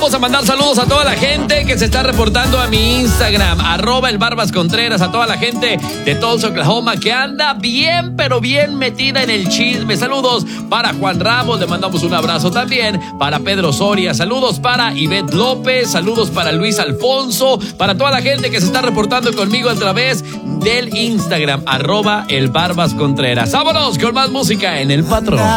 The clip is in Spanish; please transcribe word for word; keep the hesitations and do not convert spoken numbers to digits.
Vamos a mandar saludos a toda la gente que se está reportando a mi Instagram, arroba el Barbas Contreras, a toda la gente de Tulsa, Oklahoma, que anda bien, pero bien metida en el chisme. Saludos para Juan Ramos, le mandamos un abrazo también, para Pedro Soria, saludos para Ivette López, saludos para Luis Alfonso, para toda la gente que se está reportando conmigo a través del Instagram, arroba el Barbas Contreras. Vámonos con más música en El Patrón.